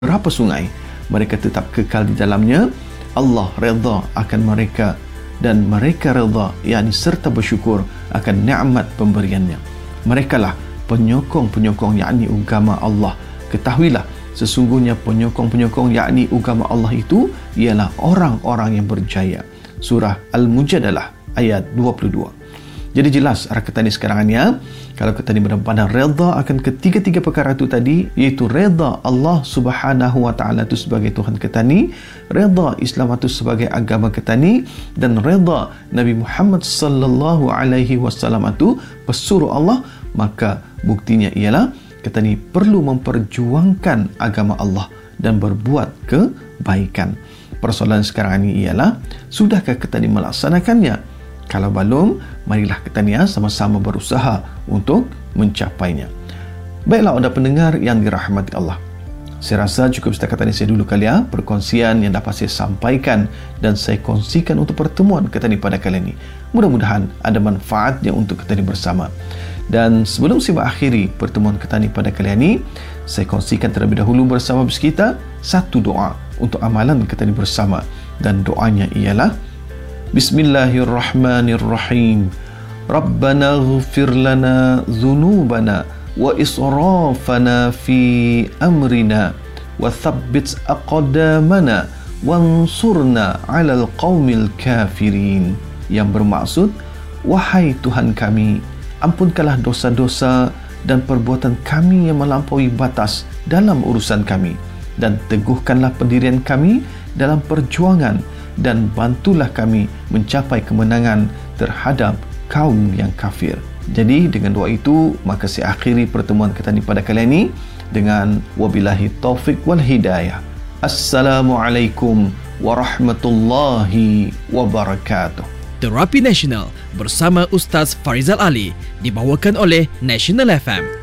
berapa sungai, mereka tetap kekal di dalamnya. Allah redha akan mereka dan mereka redha, yakni serta bersyukur akan nikmat pemberiannya. Merekalah penyokong-penyokong yakni agama Allah. Ketahuilah, sesungguhnya penyokong-penyokong yakni agama Allah itu ialah orang-orang yang berjaya. Surah Al-Mujadalah ayat 22. Jadi jelas arah kita ni sekarang ni, kalau kita ni benar-benar redha akan ketiga-tiga perkara itu tadi, iaitu redha Allah Subhanahu wa taala itu sebagai Tuhan kita ni, redha Islam itu sebagai agama kita ni, dan redha Nabi Muhammad sallallahu alaihi wasallam itu pesuruh Allah, maka buktinya ialah kita ni perlu memperjuangkan agama Allah dan berbuat kebaikan. Persoalan sekarang ini ialah, sudahkah kita ni melaksanakannya? Kalau belum, marilah kita ni sama-sama berusaha untuk mencapainya. Baiklah, anda pendengar yang dirahmati Allah, saya rasa cukup setakat ini saya dulu kali perkongsian yang dapat saya sampaikan dan saya kongsikan untuk pertemuan kita ni pada kali ini. Mudah-mudahan ada manfaatnya untuk kita ni bersama. Dan sebelum saya mengakhiri pertemuan kita ni pada kali ini, saya kongsikan terlebih dahulu bersama kita satu doa untuk amalan kita ni bersama, dan doanya ialah Bismillahirrahmanirrahim. Rabbana ighfir lana dhunubana wa israfana fi amrina wa thabbit aqdamana wansurna 'alal qaumil kafirin. Yang bermaksud, wahai Tuhan kami, ampunkanlah dosa-dosa dan perbuatan kami yang melampaui batas dalam urusan kami, dan teguhkanlah pendirian kami dalam perjuangan, dan bantulah kami mencapai kemenangan terhadap kaum yang kafir. Jadi dengan doa itu, maka saya akhiri pertemuan kita ni pada kali ini dengan wabillahi taufik wal hidayah. Assalamualaikum warahmatullahi wabarakatuh. Terapi Nasional bersama Ustaz Farizal Ali dibawakan oleh National FM